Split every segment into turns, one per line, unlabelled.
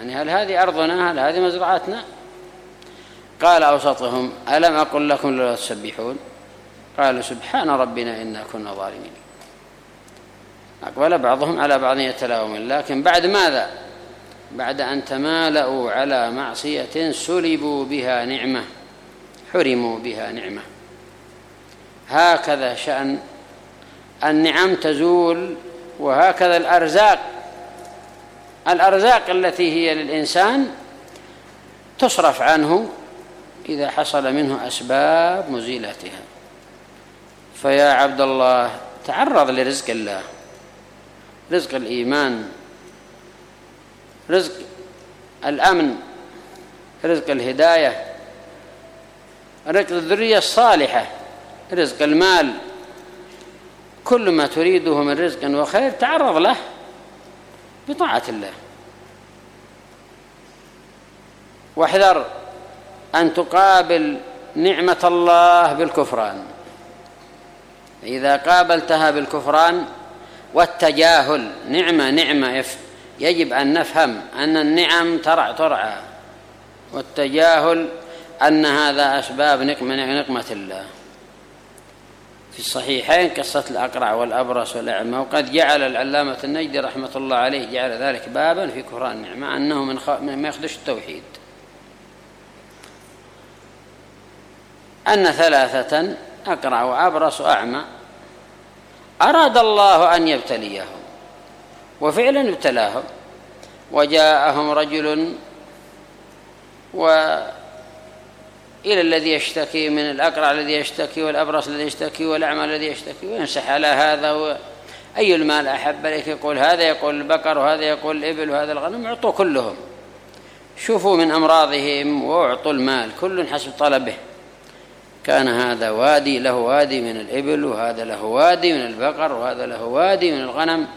يعني هل هذه أرضنا؟ هل هذه مزرعتنا؟ قال أوسطهم: ألم أقل لكم لا تسبحون؟ قالوا: سبحان ربنا إنا كنا ظالمين. أقبل بعضهم على بعض يتلاومون، لكن بعد ماذا؟ بعد أن تمالؤوا على معصية سلبوا بها نعمة، حرموا بها نعمة. هكذا شأن النعم تزول، وهكذا الأرزاق التي هي للإنسان تصرف عنه إذا حصل منه أسباب مزيلتها. فيا عبد الله، تعرض لرزق الله، رزق الإيمان، رزق الأمن، رزق الهداية، رزق الذرية الصالحة، رزق المال، كل ما تريده من رزق وخير تعرض له بطاعة الله. واحذر أن تقابل نعمة الله بالكفران. إذا قابلتها بالكفران والتجاهل، نعمة يجب أن نفهم أن النعم ترعى، والتجاهل أن هذا أسباب نقمة الله. في الصحيحين قصة الأقرع والأبرص والأعمى، وقد جعل العلامة النجدي رحمة الله عليه جعل ذلك بابا في كفران النعمة، أنه من يخدش التوحيد. أن 3 أقرع وأبرص وأعمى أراد الله أن يبتليهم، وفعلا ابتلاهم. وجاءهم رجل إلى الذي يشتكي من الأقرع الذي يشتكي والأبرص الذي يشتكي والأعمى الذي يشتكي، ويمسح على هذا، أي المال أحب إليك؟ يقول هذا، يقول البقر، وهذا يقول الإبل، وهذا الغنم. اعطوا كلهم، شوفوا من أمراضهم واعطوا المال، كل حسب طلبه. كان هذا وادي له وادي من الإبل، وهذا له وادي من البقر، وهذا له وادي من الغنم،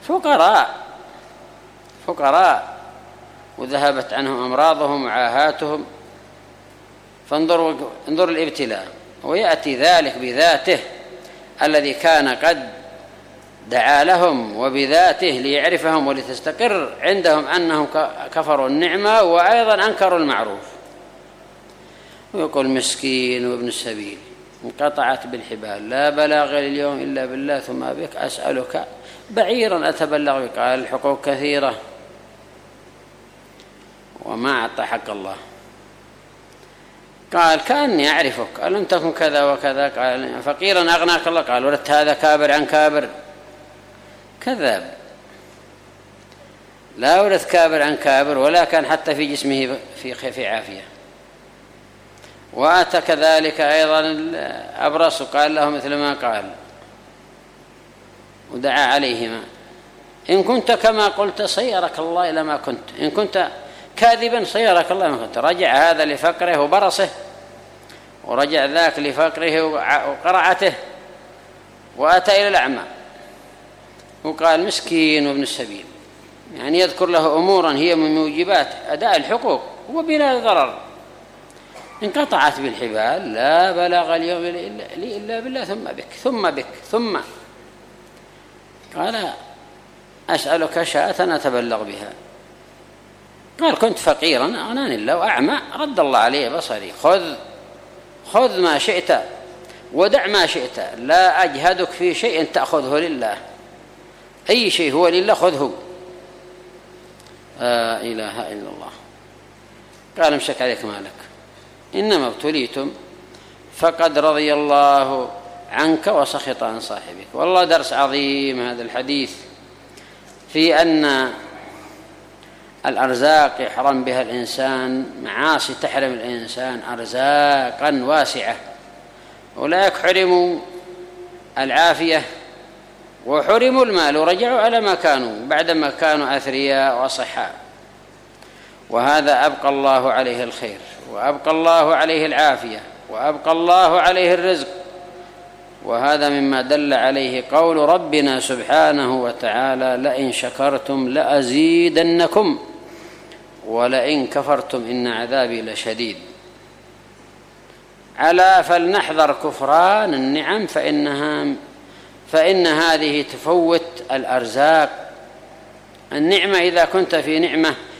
فقراء وذهبت عنهم أمراضهم وعاهاتهم. فانظروا الابتلاء. ويأتي ذلك بذاته الذي كان قد دعا لهم، وبذاته ليعرفهم ولتستقر عندهم أنهم كفروا النعمة وأيضا أنكروا المعروف. ويقول مسكين وابن السبيل انقطعت بالحبال، لا بلاغ اليوم إلا بالله ثم بك أسألك بعيرا أتبلغ بك. قال الحقوق كثيرة وما أعطى حق الله. قال كأني أعرفك، ألم تكن كذا وكذا؟ قال فقيرا أغناك الله. قال ولدت هذا كابر عن كابر. كذاب، لا ولد كابر عن كابر، ولا كان حتى في جسمه في عافية. وأتى كذلك أيضا الأبرص وقال له مثل ما قال، ودعا عليهما: إن كنت كما قلت صيرك الله إلى ما كنت، إن كنت كاذبا صيرك الله ما كنت. رجع هذا لفقره وبرصه، ورجع ذاك لفقره وقرعته، وأتى إلى الأعمى وقال مسكين وابن السبيل، يعني يذكر له أمورا هي من موجبات أداء الحقوق وبلا ضرر. انقطعت بالحبال، لا بلغ اليوم إلا بالله ثم بك ثم قال أسألك شاة أتبلغ بها. قال كنت فقيرا أغناني الله، وأعمى رد الله عليه بصري. خذ ما شئت ودع ما شئت، لا أجهدك في شيء تأخذه لله، أي شيء هو لله خذه. لا إله إلا الله. قال امسك عليك مالك، إنما ابتليتم فقد رضي الله عنك وسخط عن صاحبك. والله درس عظيم هذا الحديث في أن الأرزاق يحرم بها الإنسان، معاصي تحرم الإنسان أرزاقا واسعة. أولئك حرموا العافية وحرموا المال ورجعوا على ما كانوا بعدما كانوا أثرياء وصحاء. وهذا أبقى الله عليه الخير، وأبقى الله عليه العافية، وأبقى الله عليه الرزق. وهذا مما دل عليه قول ربنا سبحانه وتعالى: لئن شكرتم لأزيدنكم ولئن كفرتم إن عذابي لشديد. ألا فلنحذر كفران النعم، فإن هذه تفوت الأرزاق. النعمة إذا كنت في نعمة